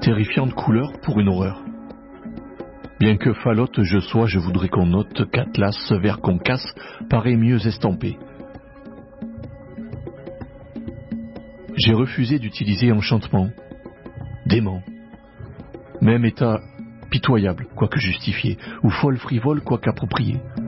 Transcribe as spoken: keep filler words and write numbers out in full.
Terrifiante couleur pour une horreur. Bien que falote je sois, je voudrais qu'on note qu'Atlas, ce vers qu'on casse, paraît mieux estampé. J'ai refusé d'utiliser enchantement, dément, même état pitoyable, quoique justifié, ou folle frivole, quoique approprié.